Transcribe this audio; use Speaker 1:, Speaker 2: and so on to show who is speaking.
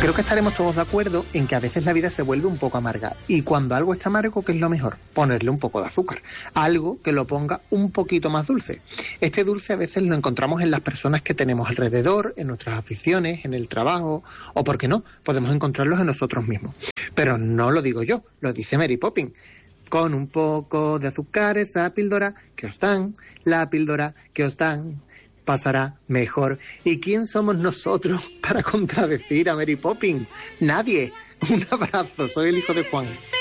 Speaker 1: Creo que estaremos todos de acuerdo en que a veces la vida se vuelve un poco amarga. Y cuando algo está amargo, ¿qué es lo mejor? Ponerle un poco de azúcar. Algo que lo ponga un poquito más dulce. Este dulce a veces lo encontramos en las personas que tenemos alrededor, en nuestras aficiones, en el trabajo, o, ¿por qué no?, podemos encontrarlos en nosotros mismos. Pero no lo digo yo, lo dice Mary Poppins. Con un poco de azúcar esa píldora que os dan, la píldora que os dan, pasará mejor. ¿Y quién somos nosotros para contradecir a Mary Poppins? Nadie. Un abrazo, soy el hijo de Juan.